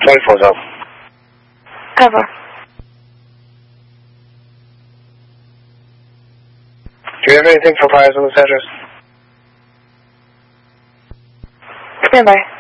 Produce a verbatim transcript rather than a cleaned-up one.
twenty-four's up. Over. Do you have anything for fires on this address? Stand by.